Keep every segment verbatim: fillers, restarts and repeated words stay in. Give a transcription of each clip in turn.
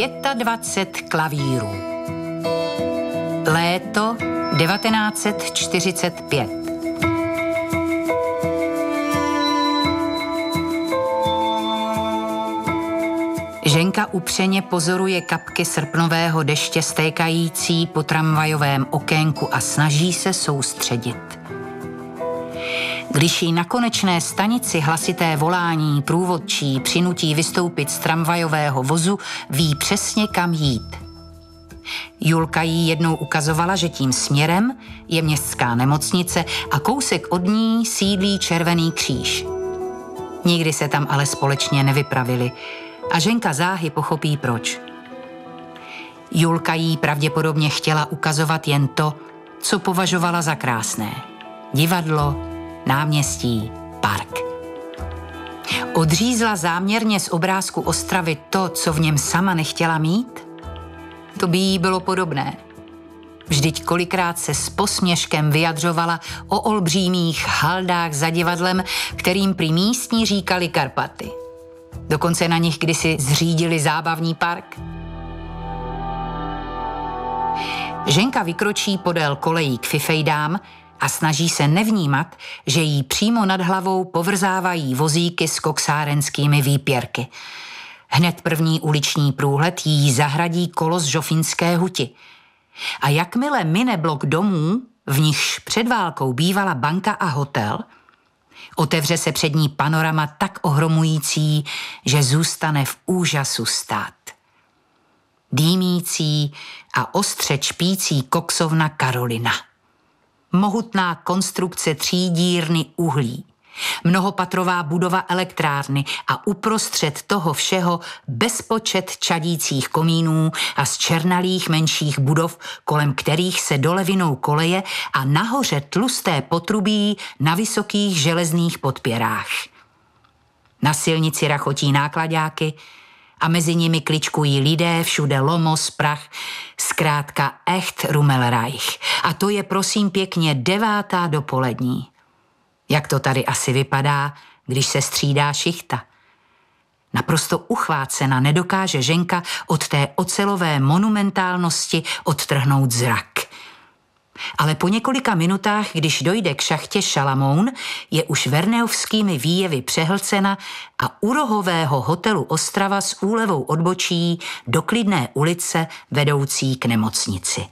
dvacet pět klavírů. Léto devatenáct set čtyřicet pět. Ženka upřeně pozoruje kapky srpnového deště stékající po tramvajovém okénku a snaží se soustředit. Když jí na konečné stanici hlasité volání průvodčí přinutí vystoupit z tramvajového vozu, ví přesně, kam jít. Julka jí jednou ukazovala, že tím směrem je městská nemocnice a kousek od ní sídlí Červený kříž. Nikdy se tam ale společně nevypravili a Ženka záhy pochopí proč. Julka jí pravděpodobně chtěla ukazovat jen to, co považovala za krásné. Divadlo, náměstí, park. Odřízla záměrně z obrázku Ostravy to, co v něm sama nechtěla mít? To by jí bylo podobné. Vždyť kolikrát se s posměškem vyjadřovala o olbřímých haldách za divadlem, kterým prý místní říkali Karpaty. Dokonce na nich kdysi zřídili zábavní park. Ženka vykročí podél kolejí k fifejdám a snaží se nevnímat, že jí přímo nad hlavou povrzávají vozíky s koksárenskými výpěrky. Hned první uliční průhled jí zahradí kolo z Žofínské huti. A jakmile mine blok domů, v nichž před válkou bývala banka a hotel, otevře se před ní panorama tak ohromující, že zůstane v úžasu stát. Dýmící a ostře čpící koksovna Karolina. Mohutná konstrukce třídírny uhlí. Mnohopatrová budova elektrárny a uprostřed toho všeho bezpočet čadících komínů a zčernalých menších budov, kolem kterých se dole vinou koleje a nahoře tlusté potrubí na vysokých železných podpěrách. Na silnici rachotí náklaďáky a mezi nimi kličkují lidé, všude lomos, prach, zkrátka echt Rummelreich. A to je prosím pěkně devátá dopolední. Jak to tady asi vypadá, když se střídá šichta. Naprosto uchvácena nedokáže Ženka od té ocelové monumentálnosti odtrhnout zrak. Ale po několika minutách, když dojde k šachtě Šalamoun, je už verneovskými výjevy přehlcena a u rohového hotelu Ostrava s úlevou odbočí do klidné ulice vedoucí k nemocnici.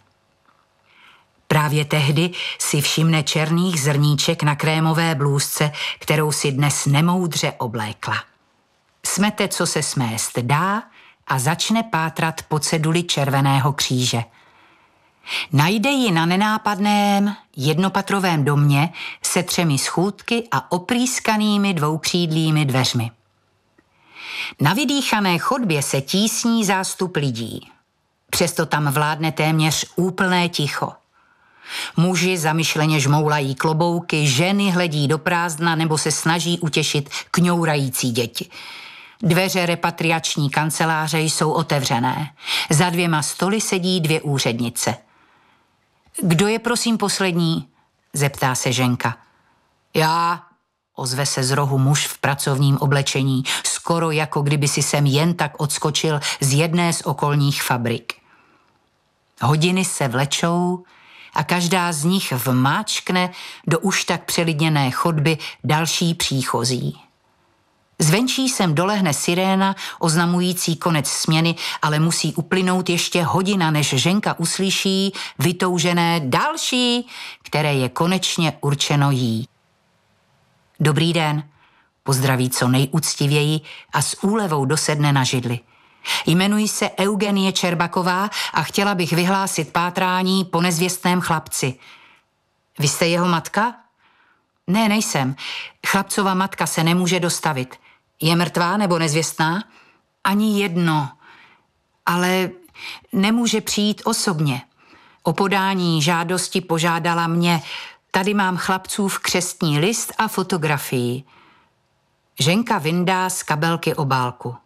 Právě tehdy si všimne černých zrníček na krémové blůzce, kterou si dnes nemoudře oblékla. Smete, co se smést dá a začne pátrat po ceduli Červeného kříže. Najde ji na nenápadném jednopatrovém domě se třemi schůdky a oprýskanými dvoukřídlými dveřmi. Na vydýchané chodbě se tísní zástup lidí. Přesto tam vládne téměř úplné ticho. Muži zamyšleně žmoulají klobouky, ženy hledí do prázdna nebo se snaží utěšit kňourající děti. Dveře repatriační kanceláře jsou otevřené. Za dvěma stoly sedí dvě úřednice. Kdo je prosím poslední? Zeptá se Ženka. Já, ozve se z rohu muž v pracovním oblečení, skoro jako kdyby si sem jen tak odskočil z jedné z okolních fabrik. Hodiny se vlečou a každá z nich vmáčkne do už tak přelidněné chodby další příchozí. Zvenčí sem dolehne siréna oznamující konec směny, ale musí uplynout ještě hodina, než Ženka uslyší vytoužené další, které je konečně určeno jí. Dobrý den, pozdraví co nejúctivěji a s úlevou dosedne na židli. Jmenuji se Eugenie Čerbaková a chtěla bych vyhlásit pátrání po nezvěstném chlapci. Vy jste jeho matka? Ne, nejsem. Chlapcova matka se nemůže dostavit. Je mrtvá nebo nezvěstná? Ani jedno. Ale nemůže přijít osobně. O podání žádosti požádala mě. Tady mám chlapcův křestní list a fotografii. Ženka vyndá z kabelky obálku.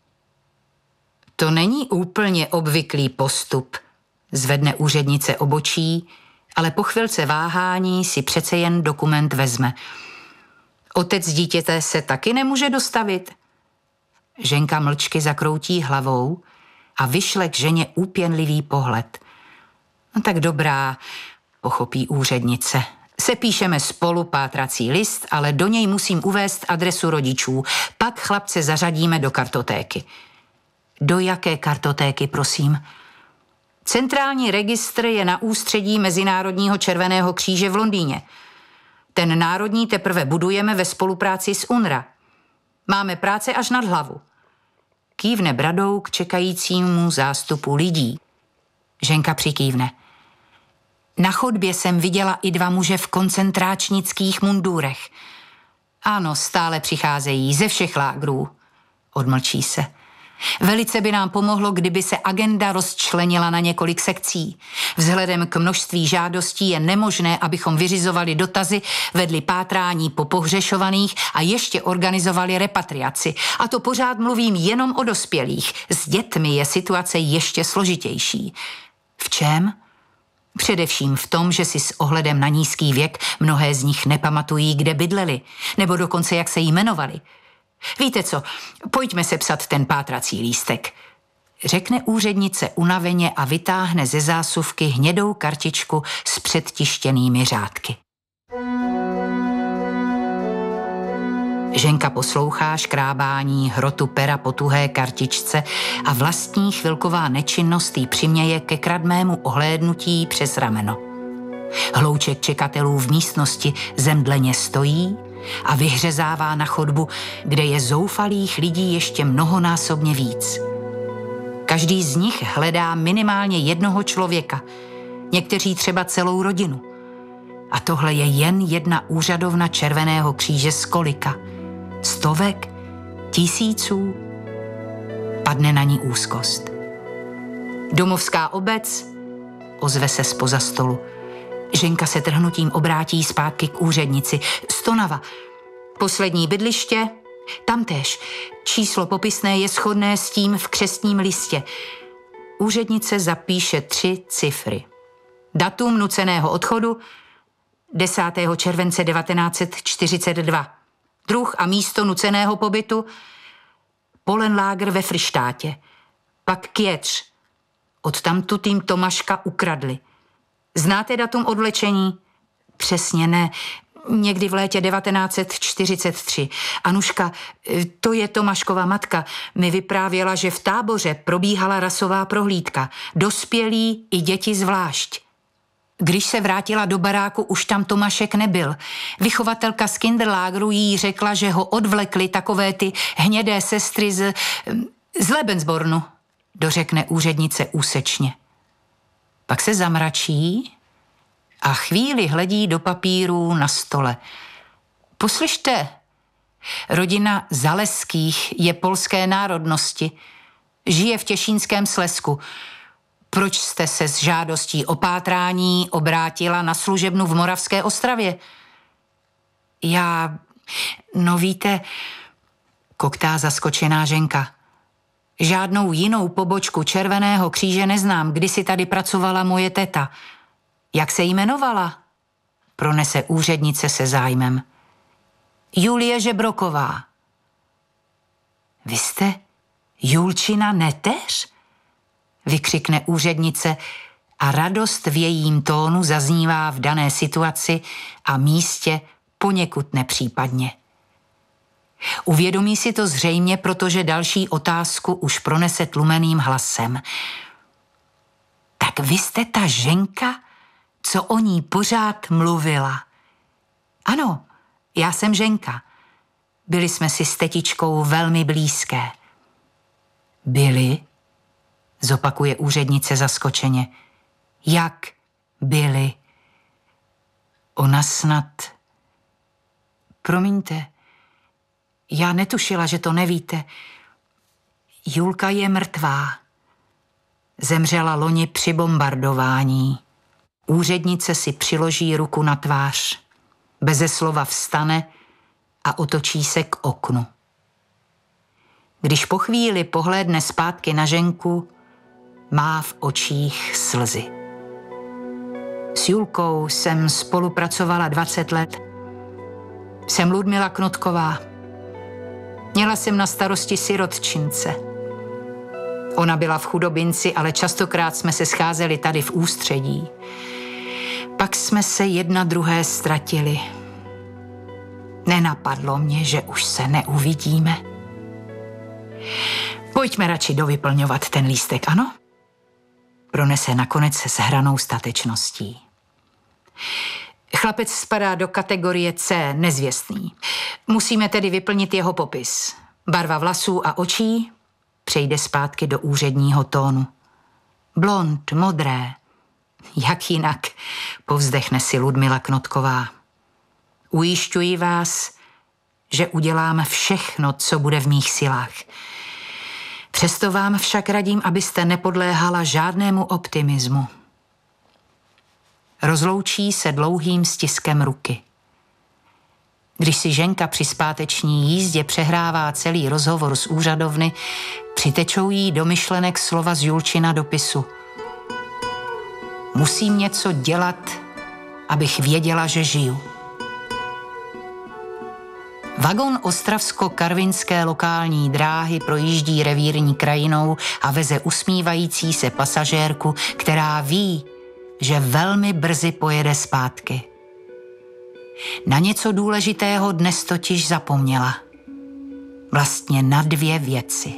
To není úplně obvyklý postup, zvedne úřednice obočí, ale po chvilce váhání si přece jen dokument vezme. Otec dítěte se taky nemůže dostavit? Ženka mlčky zakroutí hlavou a vyšle k ženě úpěnlivý pohled. No tak dobrá, pochopí úřednice. Sepíšeme spolu pátrací list, ale do něj musím uvést adresu rodičů. Pak chlapce zařadíme do kartotéky. Do jaké kartotéky, prosím? Centrální registr je na ústředí Mezinárodního červeného kříže v Londýně. Ten národní teprve budujeme ve spolupráci s U N R A. Máme práce až nad hlavu. Kývne bradou k čekajícímu zástupu lidí. Ženka přikývne. Na chodbě jsem viděla i dva muže v koncentráčnických mundurech. Ano, stále přicházejí ze všech lágrů. Odmlčí se. Velice by nám pomohlo, kdyby se agenda rozčlenila na několik sekcí. Vzhledem k množství žádostí je nemožné, abychom vyřizovali dotazy, vedli pátrání po pohřešovaných a ještě organizovali repatriaci. A to pořád mluvím jenom o dospělých. S dětmi je situace ještě složitější. V čem? Především v tom, že si s ohledem na nízký věk mnohé z nich nepamatují, kde bydleli, nebo dokonce jak se jmenovali. Víte co, pojďme sepsat ten pátrací lístek, řekne úřednice unaveně a vytáhne ze zásuvky hnědou kartičku s předtištěnými řádky. Ženka poslouchá škrábání hrotu pera po tuhé kartičce a vlastní chvilková nečinnost jí přiměje ke kradmému ohlédnutí přes rameno. Hlouček čekatelů v místnosti zemdleně stojí a vyhřezává na chodbu, kde je zoufalých lidí ještě mnohonásobně víc. Každý z nich hledá minimálně jednoho člověka, někteří třeba celou rodinu. A tohle je jen jedna úřadovna Červeného kříže z kolika. Stovek? Tisíců? Padne na ní úzkost. Domovská obec? Ozve se zpoza stolu. Ženka se trhnutím obrátí zpátky k úřednici. Stonava. Poslední bydliště? Tamtéž. Číslo popisné je shodné s tím v křestním listě. Úřednice zapíše tři cifry. Datum nuceného odchodu desátého července devatenáct set čtyřicet dva. Druh a místo nuceného pobytu Polenláger ve Frštátě. Pak Kjetř. Odtamtud jim Tomaška ukradli. Znáte datum odvlečení? Přesně ne. Někdy v létě devatenáct set čtyřicet tři. Anuška, to je Tomaškova matka, mi vyprávěla, že v táboře probíhala rasová prohlídka. Dospělí i děti zvlášť. Když se vrátila do baráku, už tam Tomašek nebyl. Vychovatelka z Kinderlágru jí řekla, že ho odvlekly takové ty hnědé sestry z, z Lebensbornu, dořekne úřednice úsečně. Pak se zamračí a chvíli hledí do papírů na stole. Poslyšte, rodina Zaleských je polské národnosti. Žije v Těšínském Slezsku. Proč jste se s žádostí o pátrání obrátila na služebnu v Moravské Ostravě? Já, no víte, koktá zaskočená Ženka. Žádnou jinou pobočku Červeného kříže neznám, kdysi tady pracovala moje teta. Jak se jmenovala? Pronese úřednice se zájmem. Julie Žebroková. Vy jste Julčina neteř? Vykřikne úřednice a radost v jejím tónu zaznívá v dané situaci a místě poněkud nepřípadně. Uvědomí si to zřejmě, protože další otázku už pronese tlumeným hlasem. Tak vy jste ta Ženka, co o ní pořád mluvila? Ano, já jsem Ženka. Byli jsme si s tetičkou velmi blízké. Byli? Zopakuje úřednice zaskočeně. Jak byli? Ona snad... Promiňte, já netušila, že to nevíte. Julka je mrtvá. Zemřela loni při bombardování. Úřednice si přiloží ruku na tvář. Beze slova vstane a otočí se k oknu. Když po chvíli pohlédne zpátky na Ženku, má v očích slzy. S Julkou jsem spolupracovala dvacet let. Jsem Ludmila Knotková. Měla jsem na starosti sirotčince. Ona byla v Chudobinci, ale častokrát jsme se scházeli tady v Ústředí. Pak jsme se jedna druhé ztratili. Nenapadlo mě, že už se neuvidíme. Pojďme radši dovyplňovat ten lístek, ano? Pronese nakonec s hranou statečností. Chlapec spadá do kategorie C, nezvěstný. Musíme tedy vyplnit jeho popis. Barva vlasů a očí přejde zpátky do úředního tónu. Blond, modré. Jak jinak, povzdechne si Ludmila Knotková. Ujišťuji vás, že udělám všechno, co bude v mých silách. Přesto vám však radím, abyste nepodléhala žádnému optimismu. Rozloučí se dlouhým stiskem ruky. Když si Ženka při zpáteční jízdě přehrává celý rozhovor z úřadovny, přitečou jí do myšlenek slova z Julčina dopisu. Musím něco dělat, abych věděla, že žiju. Vagon ostravsko-karvinské lokální dráhy projíždí revírní krajinou a veze usmívající se pasažérku, která ví, že velmi brzy pojede zpátky. Na něco důležitého dnes totiž zapomněla. Vlastně na dvě věci.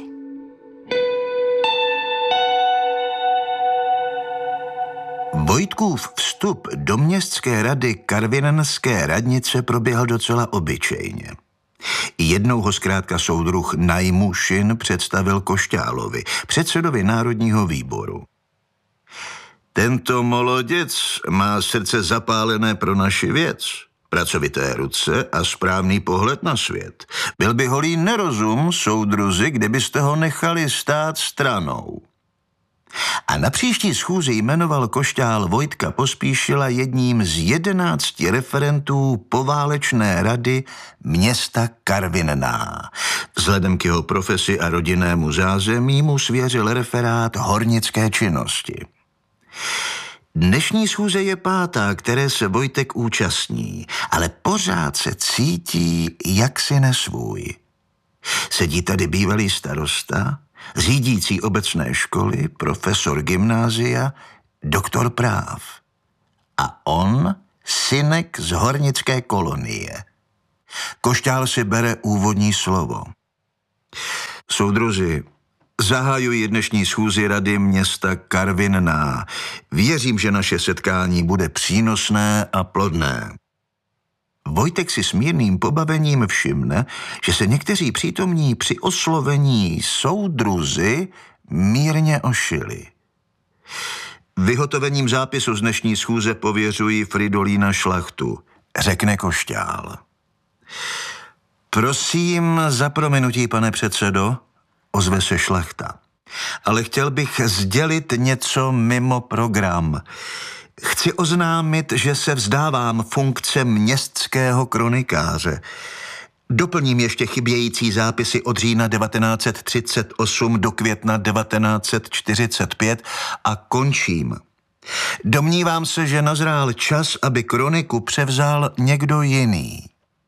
Vojtkův vstup do městské rady karvinenské radnice proběhl docela obyčejně. Jednou ho zkrátka soudruh Najmušin představil Košťálovi, předsedovi Národního výboru. Tento moloděc má srdce zapálené pro naši věc, pracovité ruce a správný pohled na svět. Byl by holý nerozum, soudruzi, kdybyste ho nechali stát stranou. A na příští schůzi jmenoval Košťál Vojtka Pospíšila jedním z jedenácti referentů poválečné rady města Karviná. Vzhledem k jeho profesi a rodinnému zázemí mu svěřil referát hornické činnosti. Dnešní schůze je pátá, které se Vojtek účastní, ale pořád se cítí jaksi nesvůj. Sedí tady bývalý starosta, řídící obecné školy, profesor gymnázia, doktor práv. A on synek z hornické kolonie. Košťál si bere úvodní slovo. Soudruzi, zahajuji dnešní schůzi rady města Karviná. Věřím, že naše setkání bude přínosné a plodné. Vojtek si s mírným pobavením všimne, že se někteří přítomní při oslovení soudruzi mírně ošili. Vyhotovením zápisu z dnešní schůze pověřuji Fridolína Šlachtu, řekne Košťál. Prosím za prominutí, pane předsedo, ozve se Šlachta. Ale chtěl bych sdělit něco mimo program. Chci oznámit, že se vzdávám funkce městského kronikáře. Doplním ještě chybějící zápisy od října devatenáct set třicet osm do května devatenáct set čtyřicet pět a končím. Domnívám se, že nazrál čas, aby kroniku převzal někdo jiný.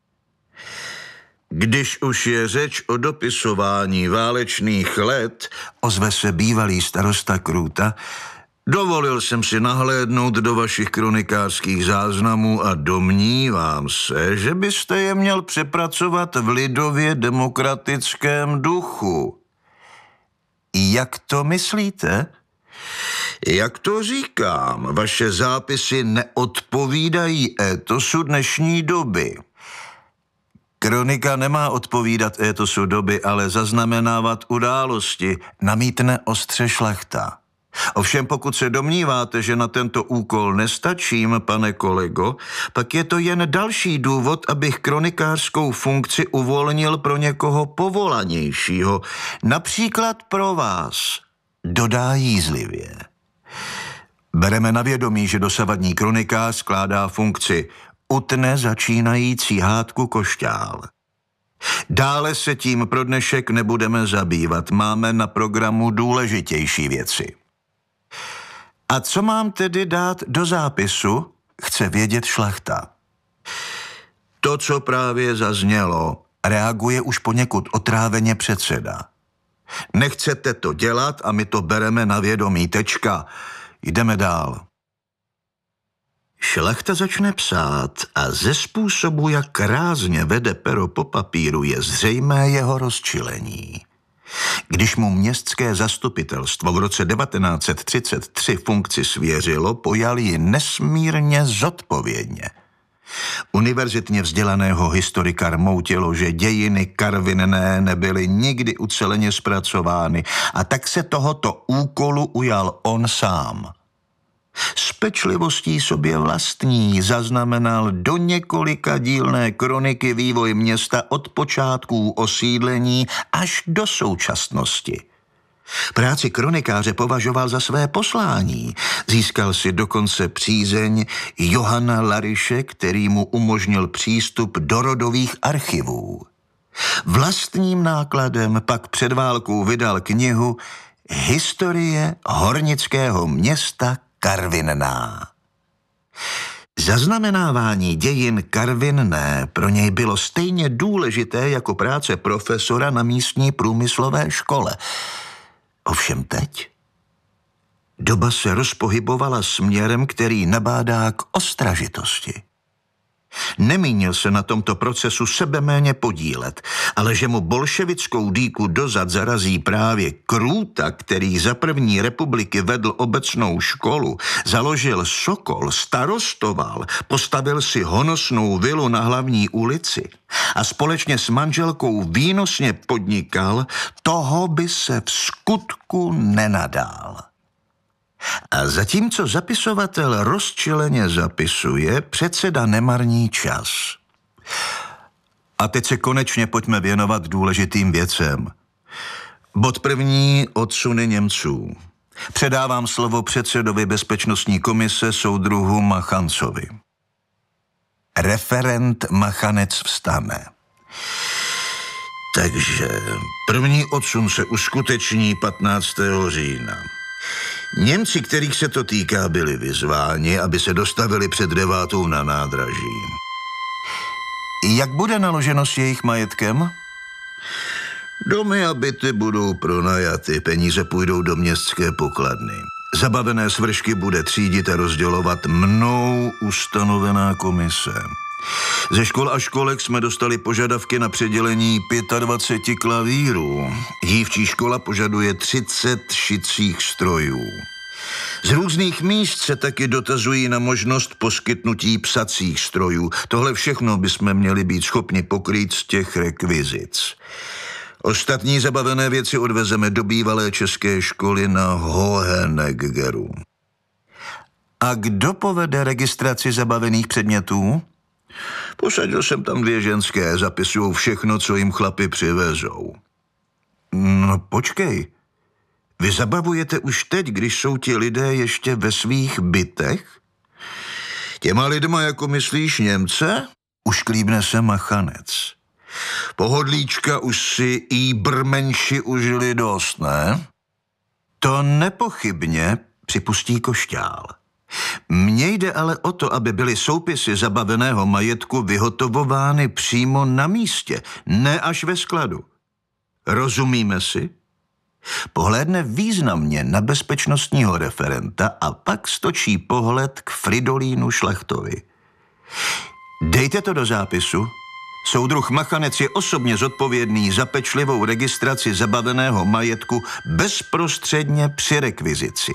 Když už je řeč o dopisování válečných let, ozve se bývalý starosta Krůta, dovolil jsem si nahlédnout do vašich kronikářských záznamů a domnívám se, že byste je měl přepracovat v lidově demokratickém duchu. Jak to myslíte? Jak to říkám, vaše zápisy neodpovídají étosu dnešní doby. Kronika nemá odpovídat étosu doby, ale zaznamenávat události, namítne ostře Šlachta. Ovšem pokud se domníváte, že na tento úkol nestačím, pane kolego, pak je to jen další důvod, abych kronikářskou funkci uvolnil pro někoho povolanějšího, například pro vás, dodá jízlivě. Bereme na vědomí, že dosavadní kronikář skládá funkci, utne začínající hádku Košťál. Dále se tím pro dnešek nebudeme zabývat, máme na programu důležitější věci. A co mám tedy dát do zápisu, chce vědět Šlachta. To, co právě zaznělo, reaguje už poněkud otráveně předseda. Nechcete to dělat a my to bereme na vědomí, tečka. Jdeme dál. Šlachta začne psát a ze způsobu, jak rázně vede pero po papíru, je zřejmé jeho rozčilení. Když mu městské zastupitelstvo v roce devatenáct set třicet tři funkci svěřilo, pojal ji nesmírně zodpovědně. Univerzitně vzdělaného historika rmoutilo, že dějiny Karviné nebyly nikdy uceleně zpracovány, a tak se tohoto úkolu ujal on sám. S pečlivostí sobě vlastní zaznamenal do několika dílné kroniky vývoj města od počátků osídlení až do současnosti. Práci kronikáře považoval za své poslání. Získal si dokonce přízeň Johana Laryše, který mu umožnil přístup do rodových archivů. Vlastním nákladem pak před válkou vydal knihu Historie hornického města Karviná. Zaznamenávání dějin Karviné pro něj bylo stejně důležité jako práce profesora na místní průmyslové škole. Ovšem teď doba se rozpohybovala směrem, který nabádá k ostražitosti. Nemínil se na tomto procesu sebeméně podílet, ale že mu bolševickou dýku dozad zarazí právě Krůta, který za první republiky vedl obecnou školu, založil Sokol, starostoval, postavil si honosnou vilu na hlavní ulici a společně s manželkou výnosně podnikal, toho by se v skutku nenadál. A zatímco zapisovatel rozčileně zapisuje, předseda nemarní čas. A teď se konečně pojďme věnovat důležitým věcem. Bod první, odsuny Němců. Předávám slovo předsedovi bezpečnostní komise soudruhu Machancovi. Referent Machanec vstane. Takže první odsun se uskuteční patnáctého října. Němci, kterých se to týká, byli vyzváni, aby se dostavili před devátou na nádraží. Jak bude naloženo s jejich majetkem? Domy a byty budou pronajaty, peníze půjdou do městské pokladny. Zabavené svršky bude třídit a rozdělovat mnou ustanovená komise. Ze škol a školek jsme dostali požadavky na předělení dvacet pět klavírů. Dívčí škola požaduje třicet šicích strojů. Z různých míst se taky dotazují na možnost poskytnutí psacích strojů. Tohle všechno bychom měli být schopni pokrýt z těch rekvizic. Ostatní zabavené věci odvezeme do bývalé české školy na Hoheneggeru. A kdo povede registraci zabavených předmětů? Posadil jsem tam dvě ženské, zapisují všechno, co jim chlapi přivezou. No počkej, vy zabavujete už teď, když jsou ti lidé ještě ve svých bytech? Těma lidma, jako myslíš, Němce? Ušklíbne se Machanec. Pohodlíčka už si i brmenši užili dost, ne? To nepochybně, připustí Košťál. Mně jde ale o to, aby byly soupisy zabaveného majetku vyhotovovány přímo na místě, ne až ve skladu. Rozumíme si? Pohlédne významně na bezpečnostního referenta a pak stočí pohled k Fridolínu Šlachtovi. Dejte to do zápisu. Soudruh Machanec je osobně zodpovědný za pečlivou registraci zabaveného majetku bezprostředně při rekvizici.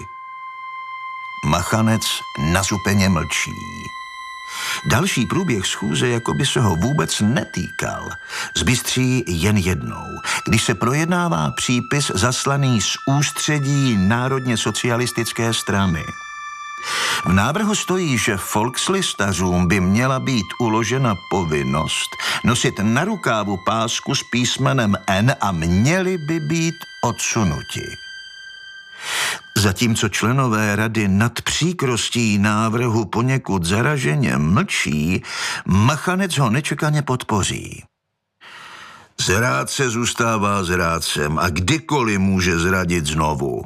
Machanec nazupeně mlčí. Další průběh schůze jako by se ho vůbec netýkal. Zbystří jen jednou, když se projednává přípis zaslaný z ústředí Národně socialistické strany. V návrhu stojí, že volkslistařům by měla být uložena povinnost nosit na rukávu pásku s písmenem N a měli by být odsunuti. Zatímco členové rady nad příkrostí návrhu poněkud zaraženě mlčí, Machanec ho nečekaně podpoří. Zrádce zůstává zrádcem a kdykoliv může zradit znovu.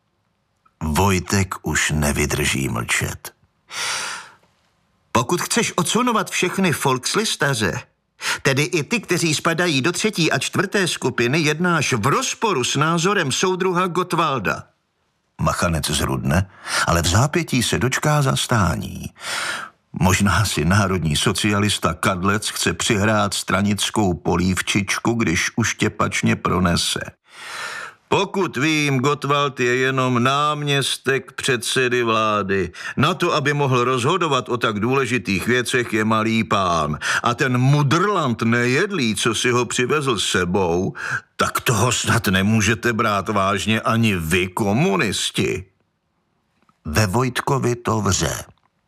Vojtek už nevydrží mlčet. Pokud chceš odsunovat všechny volkslistaře, Tedy i ty, kteří spadají do třetí a čtvrté skupiny, jednáš v rozporu s názorem soudruha Gottwalda. Machanec zrudne, ale v zápětí se dočká zastání. Možná si národní socialista Kadlec chce přihrát stranickou polívčičku, když uštěpačně pronese. Pokud vím, Gottwald je jenom náměstek předsedy vlády. Na to, aby mohl rozhodovat o tak důležitých věcech, je malý pán. A ten mudrland nejedlý, co si ho přivezl s sebou, tak toho snad nemůžete brát vážně ani vy, komunisti. Ve Vojtkovi to vře.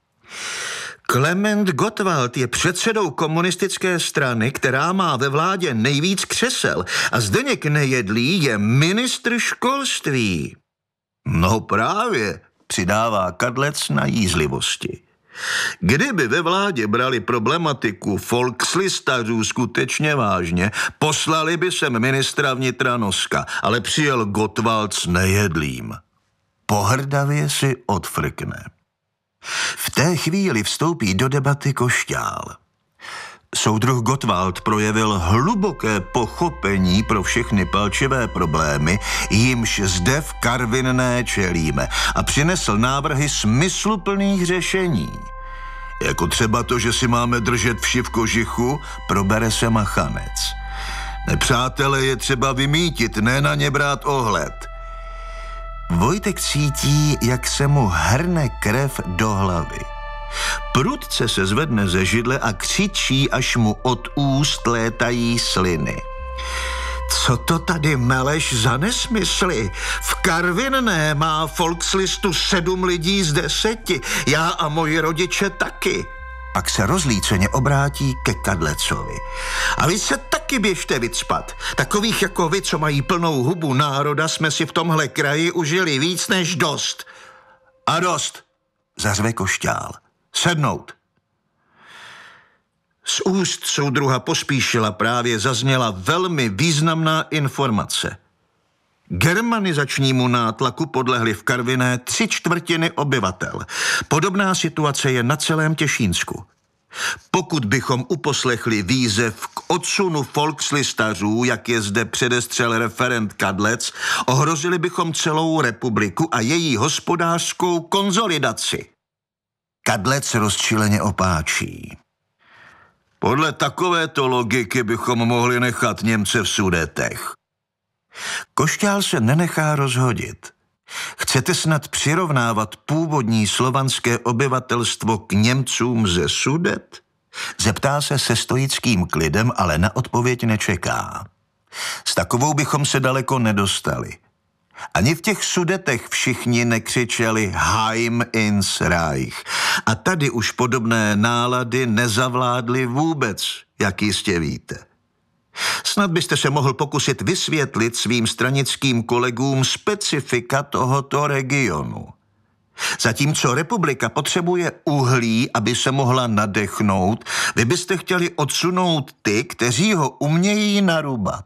Klement Gottwald je předsedou komunistické strany, která má ve vládě nejvíc křesel, a Zdeněk Nejedlý je ministr školství. No právě, přidává Kadlec na jízlivosti. Kdyby ve vládě brali problematiku volkslistařů skutečně vážně, poslali by sem ministra vnitra Noska, ale přijel Gottwald s Nejedlým. Pohrdavě si odfrkne. V té chvíli vstoupí do debaty Košťál. Soudruh Gottwald projevil hluboké pochopení pro všechny palčivé problémy, jimž zde v Karvinné čelíme, a přinesl návrhy smysluplných řešení. Jako třeba to, že si máme držet vši v kožichu, probere se Machanec. Nepřátele je třeba vymítit, ne na ně brát ohled. Vojtek cítí, jak se mu hrne krev do hlavy. Prudce se zvedne ze židle a křičí, až mu od úst létají sliny. Co to tady meleš za nesmysly? V Karvinné má Volkslistu sedm lidí z deseti, já a moji rodiče taky. Pak se rozlíceně obrátí ke Kadlecovi. A vy se taky běžte vycpat. Takových jako vy, co mají plnou hubu národa, jsme si v tomhle kraji užili víc než dost. A dost, zařve Košťál. Sednout. Z úst soudruha Pospíšila právě zazněla velmi významná informace. Germanizačnímu nátlaku podlehly v Karviné tři čtvrtiny obyvatel. Podobná situace je na celém Těšínsku. Pokud bychom uposlechli výzev k odsunu volkslistařů, jak je zde předestřel referent Kadlec, ohrozili bychom celou republiku a její hospodářskou konzolidaci. Kadlec rozčileně opáčí. Podle takovéto logiky bychom mohli nechat Němce v Sudetech. Košťál se nenechá rozhodit. Chcete snad přirovnávat původní slovanské obyvatelstvo k Němcům ze Sudet? Zeptá se se stoickým klidem, ale na odpověď nečeká. S takovou bychom se daleko nedostali. Ani v těch Sudetech všichni nekřičeli Heim ins Reich. A tady už podobné nálady nezavládly vůbec, jak jistě víte. Snad byste se mohl pokusit vysvětlit svým stranickým kolegům specifika tohoto regionu. Zatímco republika potřebuje uhlí, aby se mohla nadechnout, vy byste chtěli odsunout ty, kteří ho umějí narubat.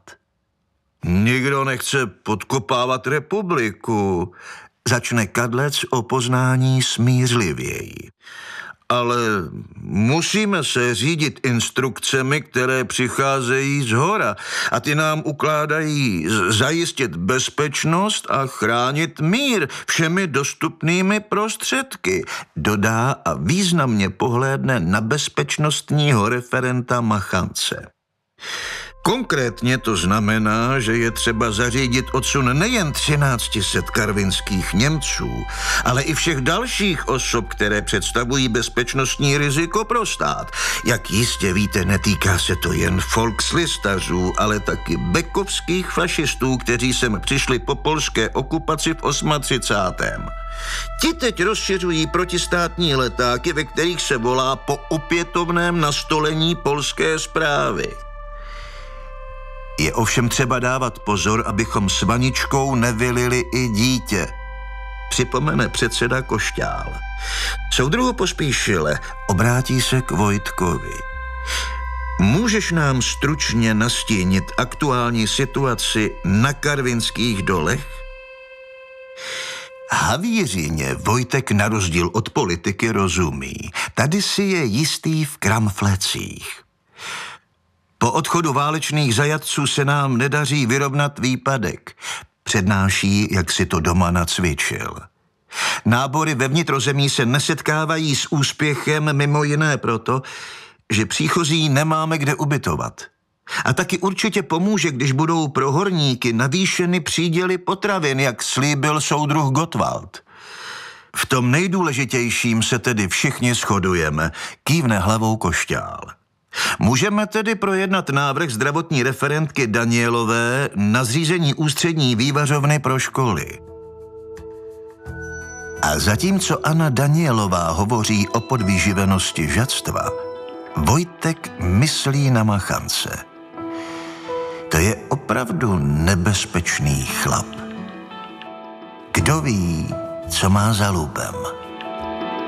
Nikdo nechce podkopávat republiku, začne Kadlec o poznání smířlivěji. Ale musíme se řídit instrukcemi, které přicházejí zhora, a ty nám ukládají zajistit bezpečnost a chránit mír všemi dostupnými prostředky, dodá a významně pohlédne na bezpečnostního referenta Machance. Konkrétně to znamená, že je třeba zařídit odsun nejen třináct set karvinských Němců, ale i všech dalších osob, které představují bezpečnostní riziko pro stát. Jak jistě víte, netýká se to jen volkslistařů, ale taky bekovských fašistů, kteří sem přišli po polské okupaci v třicátém osmém Ti teď rozšiřují protistátní letáky, ve kterých se volá po opětovném nastolení polské správy. Je ovšem třeba dávat pozor, abychom s vaničkou nevylili i dítě, připomene předseda Košťál. Soudruhu Pospíšile, obrátí se k Vojtkovi. Můžeš nám stručně nastínit aktuální situaci na Karvinských dolech? Havířině Vojtek na rozdíl od politiky rozumí. Tady si je jistý v kramflecích. Po odchodu válečných zajatců se nám nedaří vyrovnat výpadek. Přednáší, jak si to doma nacvičil. Nábory ve vnitrozemí se nesetkávají s úspěchem mimo jiné proto, že příchozí nemáme kde ubytovat. A taky určitě pomůže, když budou pro horníky navýšeny příděly potravin, jak slíbil soudruh Gottwald. V tom nejdůležitějším se tedy všichni shodujeme, kývne hlavou Košťál. Můžeme tedy projednat návrh zdravotní referentky Danielové na zřízení ústřední vývařovny pro školy. A zatímco Anna Danielová hovoří o podvýživenosti žadstva, Vojtek myslí na Machance. To je opravdu nebezpečný chlap. Kdo ví, co má za lubem?